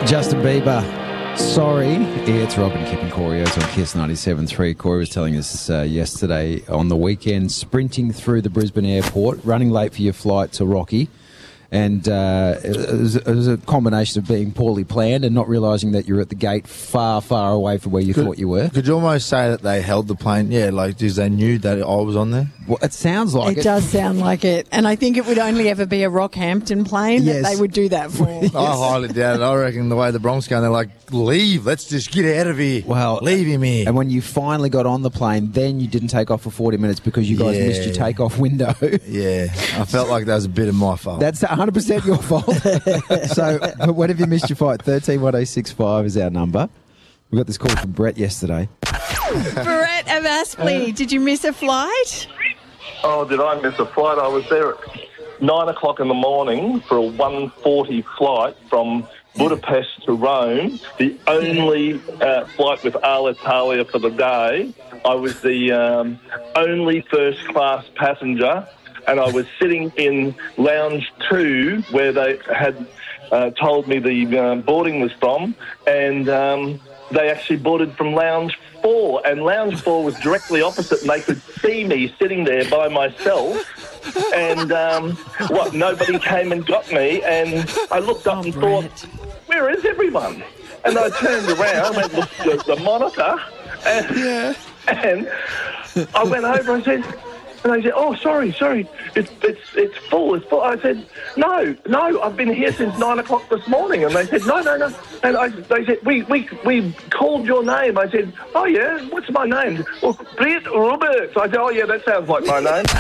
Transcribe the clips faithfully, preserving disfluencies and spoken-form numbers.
Justin Bieber. Sorry, it's Robin, Kip and Corey. It's on Kiss ninety-seven point three. Corey was telling us uh, yesterday on the weekend, sprinting through the Brisbane airport, running late for your flight to Rocky. And uh, it, was, it was a combination of being poorly planned and not realising that you're at the gate far, far away from where you could, thought you were. Could you almost say that they held the plane? Yeah, like, because they knew that I was on there? Well, it sounds like it. It does sound like it. And I think it would only ever be a Rockhampton plane Yes. that they would do that for. Yes. I highly doubt it. I reckon the way the Bronx going, they're like, leave. Let's just get out of here. Well, leave him here. And when you finally got on the plane, then you didn't take off for forty minutes because you guys Yeah. missed your takeoff window. Yeah, I felt like that was a bit of my fault. That's one hundred percent your fault. So, when have you missed your flight? thirteen one oh six five is our number. We got this call from Brett yesterday. Brett of Aspley, did you miss a flight? Oh, did I miss a flight? I was there at nine o'clock in the morning for a one forty flight from Budapest to Rome, the only uh, flight with Alitalia for the day. I was the um, only first-class passenger, and I was sitting in lounge two where they had uh, told me the uh, boarding was from, and um, they actually boarded from lounge four, and lounge four was directly opposite, and they could see me sitting there by myself. And um, what? Nobody came and got me, and I looked up Oh, and Brett. thought, where is everyone? And I turned around and looked at the monitor, and, Yeah. and I went over and said, and they said, oh, sorry, sorry, it's it's it's full, it's full. I said, no, no, I've been here since nine o'clock this morning. And they said, no, no, no. And I, they said, we, we we called your name. I said, oh, yeah, what's my name? Well, Brett Roberts. I said, oh, yeah, that sounds like my name.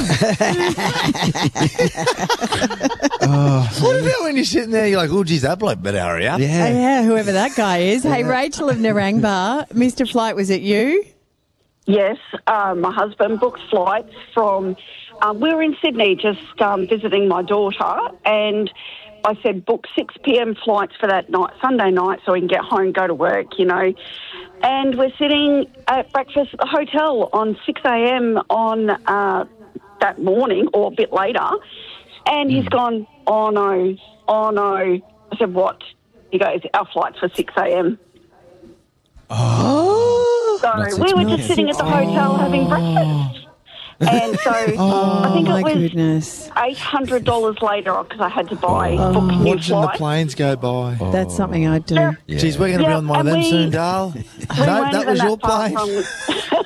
What about when you're sitting there, you're like, oh, geez, that bloke better hurry up. Oh, yeah, whoever that guy is. Hey, Rachel of Narangba, Mister Flight, was it you? Yes, um, my husband booked flights from, um, we were in Sydney just um, visiting my daughter, and I said book six p.m. flights for that night, Sunday night, so we can get home, go to work, you know. And we're sitting at breakfast at the hotel on six a.m. on uh, that morning, or a bit later, and he's gone, oh no, oh no. I said, what? He goes, our flight's for six a.m. Oh. So we were just sitting at the hotel having breakfast. And so Oh, I think my it was goodness. eight hundred dollars later because I had to buy, book new Watching the flight. planes go by. That's something I'd do. Yeah. Yeah. Geez, we're going to be Yeah, on one of and them we- soon, Dale. We No, weren't that even was your far plane. From,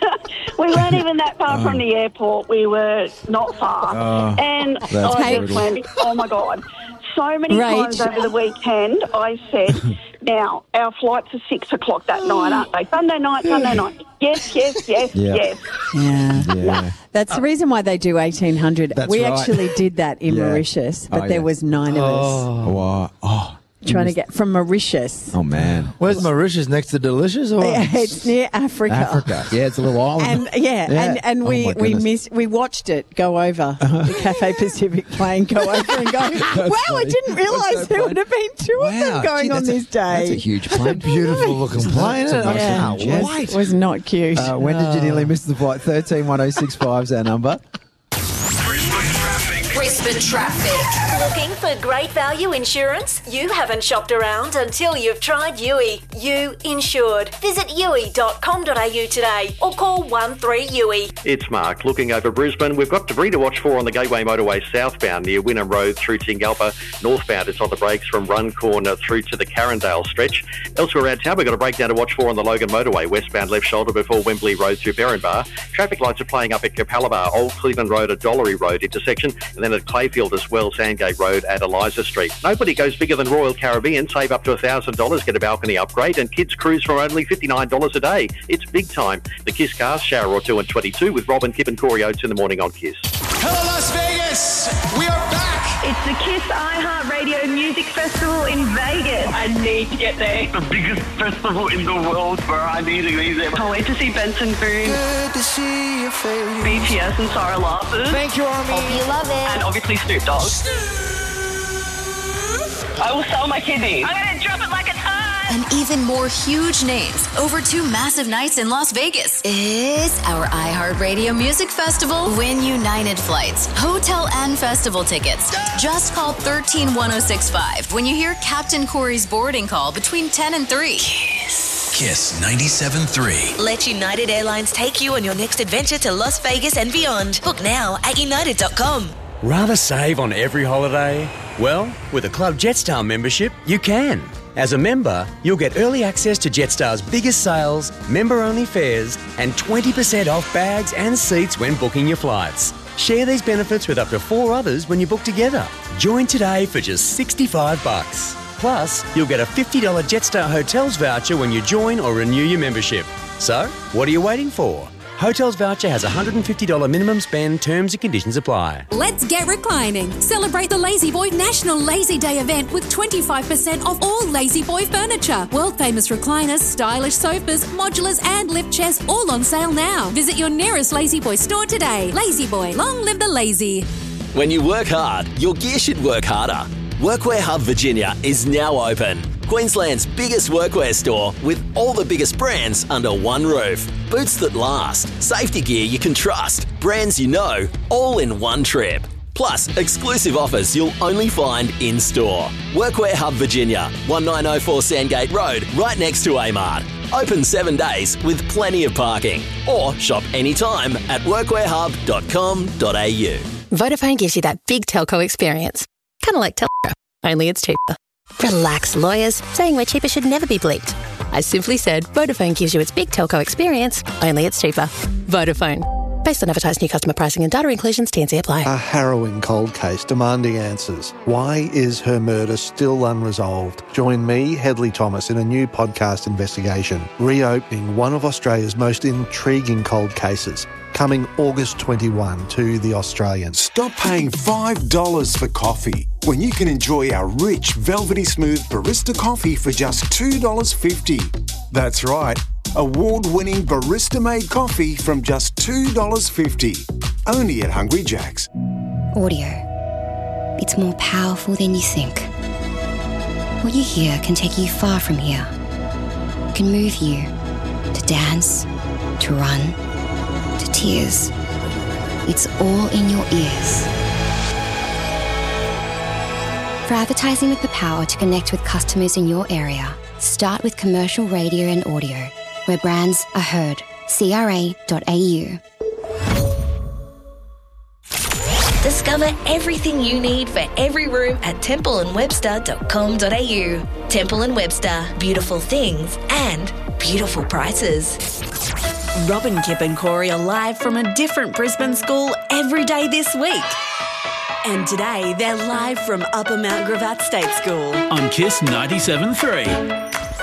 we weren't even that far from the airport. We were not far. and that's I brutal. just went, oh my God. So many Rach. times over the weekend, I said, now, our flights are six o'clock that night, aren't they? Sunday night, Sunday night. Yes, yes, yes, Yeah. yes. Yeah. Yeah. That's the reason why they do eighteen hundred. That's we right. actually did that in Yeah. Mauritius, but Oh, there yeah. was nine of us Oh, wow. oh, trying to get from Mauritius. oh, man. Where's Mauritius? Next to Delicious? Or? It's near Africa. Africa. Yeah, it's a little island. And yeah, Yeah. and, and Oh, we my we goodness. missed we watched it go over the Cathay Pacific plane go over and go. Wow, I funny. didn't realise That's so there funny. would have been two of Wow. them going Gee, on that's a- this day. That's a huge plane. Beautiful looking plane, isn't it? I Yeah. can't Yes. wait. It was not cute. Uh, when did you nearly miss the flight? thirteen one oh six five is our number. Brisbane traffic. Brisbane traffic. Looking for great value insurance? You haven't shopped around until you've tried U I. U Insured. Visit u i dot com dot a u today or call one three U I. It's Mark looking over Brisbane. We've got debris to watch for on the Gateway Motorway southbound near Wynnum Road through Tingalpa. Northbound, it's on the brakes from Runcorn through to the Carindale stretch. Elsewhere around town, we've got a breakdown to watch for on the Logan Motorway, westbound left shoulder before Wembley Road through Berrinbar. Traffic lights are playing up at Capalaba, Old Cleveland Road at Dollery Road intersection, and then at Clayfield as well, Sandgate Road at Eliza Street. Nobody goes bigger than Royal Caribbean. Save up to one thousand dollars, get a balcony upgrade, and kids cruise for only fifty-nine dollars a day. It's big time. The Kiss Cars, Shower or two and twenty-two with Robin, Kip and Corey Oates in the morning on Kiss. Hello, Las Vegas. We are back. It's the Kiss iHeartRadio Music Festival in Vegas. I need to get there. The biggest festival in the world where I need to be there. Can't wait to see Benson Boone, Good to see your face. B T S and Sarah Larson. Thank you, Army. Hope you love it. And obviously Snoop Dogg. I will sell my kidneys. I'm gonna drop it like it's hot. and even more huge names over two massive nights in Las Vegas. It's our iHeartRadio Music Festival Win United flights, hotel and festival tickets. Just call one three one oh six five when you hear Captain Corey's boarding call between ten and three. Kiss. Kiss ninety-seven point three. Let United Airlines take you on your next adventure to Las Vegas and beyond. Book now at united dot com. Rather save on every holiday? Well, with a Club Jetstar membership, you can. As a member, you'll get early access to Jetstar's biggest sales, member-only fares, and twenty percent off bags and seats when booking your flights. Share these benefits with up to four others when you book together. Join today for just sixty-five bucks. Plus, you'll get a fifty dollars Jetstar Hotels voucher when you join or renew your membership. So, what are you waiting for? Hotels voucher has a one hundred fifty dollars minimum spend. Terms and conditions apply. Let's get reclining. Celebrate the Lazy Boy National Lazy Day event with twenty-five percent off all Lazy Boy furniture. World famous recliners, stylish sofas, modulars and lift chairs all on sale now. Visit your nearest Lazy Boy store today. Lazy Boy, long live the lazy. When you work hard, your gear should work harder. Workwear Hub Virginia is now open. Queensland's biggest workwear store with all the biggest brands under one roof. Boots that last, safety gear you can trust, brands you know, all in one trip. Plus, exclusive offers you'll only find in-store. Workwear Hub Virginia, nineteen oh four Sandgate Road, right next to Amart. Open seven days with plenty of parking. Or shop anytime at workwear hub dot com dot a u. Vodafone gives you that big telco experience. Kind of like telco, only it's cheaper. Relax, lawyers. Saying we're cheaper should never be bleeped. I simply said Vodafone gives you its big telco experience, only it's cheaper. Vodafone. Based on advertised new customer pricing and data inclusions, T and C apply. A harrowing cold case demanding answers. Why is her murder still unresolved? Join me, Hedley Thomas, in a new podcast investigation, reopening one of Australia's most intriguing cold cases. Coming August twenty-first to The Australian. Stop paying five dollars for coffee when you can enjoy our rich, velvety smooth barista coffee for just two dollars fifty. That's right, award-winning barista-made coffee from just two dollars fifty. Only at Hungry Jack's. Audio. It's more powerful than you think. What you hear can take you far from here. It can move you to dance, to run, to tears. It's all in your ears. For advertising with the power to connect with customers in your area, start with commercial radio and audio, where brands are heard. C R A dot A U. Discover everything you need for every room at temple and webster dot com dot a u. Temple and Webster, beautiful things and beautiful prices. Robin, Kip and Corey are live from a different Brisbane school every day this week. And today they're live from Upper Mount Gravatt State School. On Kiss ninety-seven point three.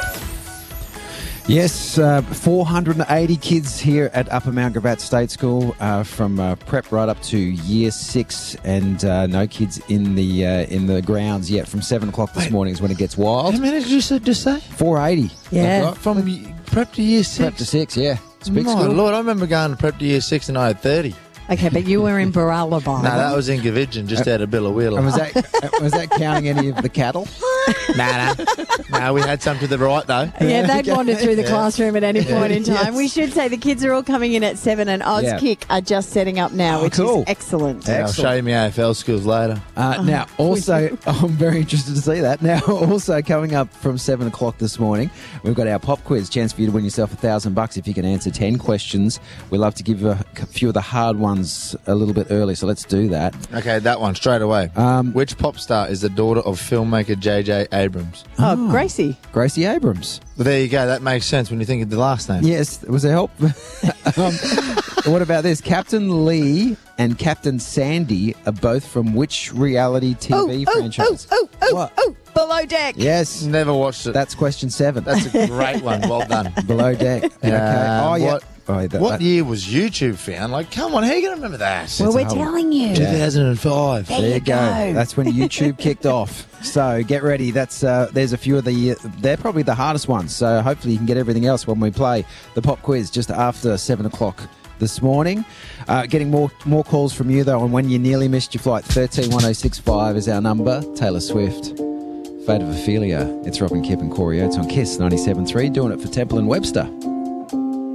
Yes, uh, four hundred eighty kids here at Upper Mount Gravatt State School, uh, from uh, prep right up to year six, and uh, no kids in the uh, in the grounds yet. From seven o'clock this Wait, morning is when it gets wild. How many did you just say? four eighty. Yeah, right? From prep to year six. Prep to six, yeah. It's a big My school. Lord, I remember going to prep to year six and I had thirty. Okay, but you were in Baralaba. No, that was in Gavidgen, just uh, out of Billawheeler. And was that was that counting any of the cattle? nah, nah. No, we had some to the right, though. Yeah, they'd wandered through the yeah. classroom at any point yeah. in time. Yes. We should say the kids are all coming in at seven, and Oz yeah. Kick are just setting up now, oh, which cool. is excellent. Yeah, I'll show you my A F L skills later. Uh, now, also, I'm very interested to see that. Now, also coming up from seven o'clock this morning, we've got our pop quiz. Chance for you to win yourself a thousand bucks if you can answer ten questions. We love to give you a few of the hard ones a little bit early, so let's do that. Okay, that one straight away. Um, Which pop star is the daughter of filmmaker J J Abrams? Oh, oh, Gracie. Gracie Abrams. Well, there you go. That makes sense when you think of the last name. Yes, was there help? um, what about this? Captain Lee and Captain Sandy are both from which reality T V oh, franchise? Oh, oh, oh, what? oh, Below Deck. Yes. Never watched it. That's question seven. That's a great one. Well done. Below Deck. Okay. Uh, oh, yeah. What, oh, that, what that. year was YouTube found? Like, come on, how are you going to remember that? Well, we're telling you. two thousand five. There, there you go. go. That's when YouTube kicked off. So get ready. That's uh, there's a few of the. Uh, they're probably the hardest ones. So hopefully you can get everything else when we play the pop quiz just after seven o'clock this morning. Uh, getting more more calls from you though on when you nearly missed your flight. Thirteen one zero six five is our number. Taylor Swift. Fate of Ophelia. It's Robin Kipp and Corey Oates on Kiss ninety-seven point three, doing it for Temple and Webster.